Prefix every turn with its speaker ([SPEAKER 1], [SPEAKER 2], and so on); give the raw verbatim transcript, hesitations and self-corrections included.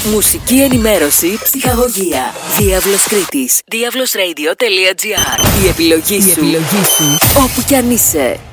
[SPEAKER 1] Μουσική ενημέρωση, ψυχαγωγία. Διάβλος Κρήτης. διάβλος radio τελεία τζι άρ. Η επιλογή σου. Η επιλογή σου. Όπου κι αν είσαι.